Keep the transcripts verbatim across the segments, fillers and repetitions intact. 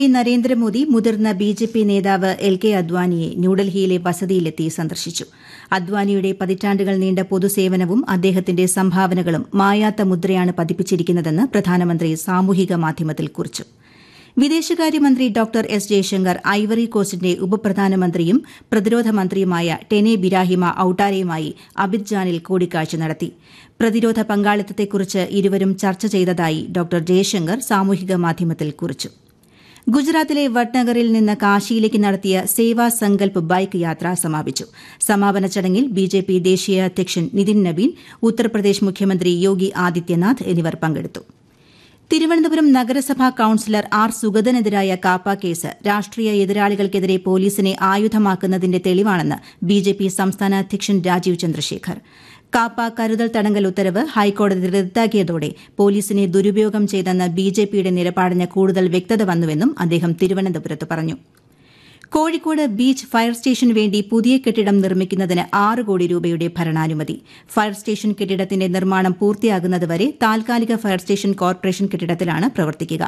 നരേന്ദ്രമോദി മുതിർന്ന B J P നേതാവ് L K അദ്വാനിയെ ന്യൂഡൽഹിയിലെ വസതിയിലെത്തി സന്ദർശിച്ചു. അദ്വാനിയുടെ പതിറ്റാണ്ടുകൾ നീണ്ട പൊതുസേവനവും അദ്ദേഹത്തിന്റെ സംഭാവനകളും മായാത്ത മുദ്രയാണ് പതിപ്പിച്ചിരിക്കുന്നതെന്ന് പ്രധാനമന്ത്രി സാമൂഹിക മാധ്യമത്തിൽ കുറിച്ചു. വിദേശകാര്യമന്ത്രി ഡോക്ടർ എസ് ജയശങ്കർ ഐവറി കോസ്റ്റിന്റെ ഉപപ്രധാനമന്ത്രിയും പ്രതിരോധ മന്ത്രിയുമായ ടെനെ ബിരാഹിമ ഔട്ടാരയുമായി അബിദ്ജാനിൽ കൂടിക്കാഴ്ച നടത്തി. പ്രതിരോധ പങ്കാളിത്തത്തെക്കുറിച്ച് ഇരുവരും ചർച്ച ചെയ്തതായി ഡോക്ടർ ജയശങ്കർ സാമൂഹിക മാധ്യമത്തിൽ കുറിച്ചു. ഗുജറാത്തിലെ വഡ്നഗറിൽ നിന്ന് കാശിയിലേക്ക് നടത്തിയ സേവാ സങ്കൽപ് ബൈക്ക് യാത്ര സമാപിച്ചു. സമാപന ചടങ്ങിൽ ബി ജെ പി ദേശീയ അധ്യക്ഷൻ നിതിൻ നബീൻ, ഉത്തർപ്രദേശ് മുഖ്യമന്ത്രി യോഗി ആദിത്യനാഥ് എന്നിവർ പങ്കെടുത്തു. തിരുവനന്തപുരം നഗരസഭാ കൌൺസിലർ ആർ സുഗതനെതിരായ കാപ്പ കേസ് രാഷ്ട്രീയ എതിരാളികൾക്കെതിരെ പോലീസിനെ ആയുധമാക്കുന്നതിന്റെ തെളിവാണെന്ന് ബി ജെ പി സംസ്ഥാന അധ്യക്ഷൻ രാജീവ് ചന്ദ്രശേഖർ. കാപ്പ കരുതൽ തടങ്കൽ ഉത്തരവ് ഹൈക്കോടതി റദ്ദാക്കിയതോടെ പോലീസിനെ ദുരുപയോഗം ചെയ്തെന്ന ബി ജെ പിയുടെ നിലപാടിന് കൂടുതൽ വ്യക്തത വന്നുവെന്നും അദ്ദേഹം തിരുവനന്തപുരത്ത് പറഞ്ഞു. കോഴിക്കോട് ബീച്ച് ഫയർ സ്റ്റേഷന് വേണ്ടി പുതിയ കെട്ടിടം നിർമ്മിക്കുന്നതിന് ആറ് കോടി രൂപയുടെ ഭരണാനുമതി. ഫയർ സ്റ്റേഷൻ കെട്ടിടത്തിന്റെ നിർമ്മാണം പൂർത്തിയാകുന്നതുവരെ താൽക്കാലിക ഫയർ സ്റ്റേഷൻ കോർപ്പറേഷൻ കെട്ടിടത്തിലാണ് പ്രവർത്തിക്കുക.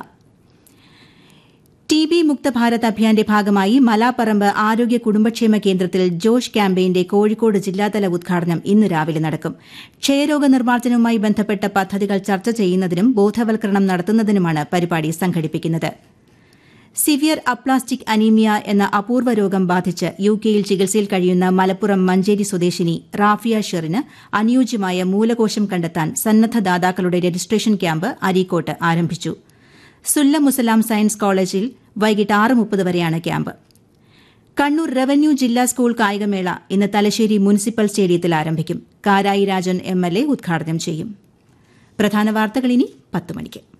ടി ബി മുക്ത ഭാരത് അഭിയാന്റെ ഭാഗമായി മലാപ്പറമ്പ് ആരോഗ്യ കുടുംബക്ഷേമ കേന്ദ്രത്തിൽ ജോഷ് ക്യാമ്പയിന്റെ കോഴിക്കോട് ജില്ലാതല ഉദ്ഘാടനം ഇന്ന് രാവിലെ നടക്കും. ക്ഷയരോഗ നിർമ്മാർജ്ജനവുമായി ബന്ധപ്പെട്ട പദ്ധതികൾ ചർച്ച ചെയ്യുന്നതിനും ബോധവൽക്കരണം നടത്തുന്നതിനുമാണ് പരിപാടി സംഘടിപ്പിക്കുന്നത്. സിവിയർ അപ്ലാസ്റ്റിക് അനീമിയ എന്ന അപൂർവ രോഗം ബാധിച്ച് യു കെയിൽ ചികിത്സയിൽ കഴിയുന്ന മലപ്പുറം മഞ്ചേരി സ്വദേശിനി റാഫിയ ഷെറിന് അനുയോജ്യമായ മൂലകോശം കണ്ടെത്താൻ സന്നദ്ധ ദാതാക്കളുടെ രജിസ്ട്രേഷൻ ക്യാമ്പ് അരീക്കോട്ട് ആരംഭിച്ചു. സുല്ല മുസലാം സയൻസ് കോളേജിൽ വൈകിട്ട് ആറ് മുപ്പത് വരെയാണ് ക്യാമ്പ്. കണ്ണൂർ റവന്യൂ ജില്ലാ സ്കൂൾ കായികമേള ഇന്ന് തലശ്ശേരി മുനിസിപ്പൽ സ്റ്റേഡിയത്തിൽ ആരംഭിക്കും. Karayi Rajan M L A ഉദ്ഘാടനം ചെയ്യും. പ്രധാന വാർത്തകൾ ഇനി പത്ത് മണിക്ക്.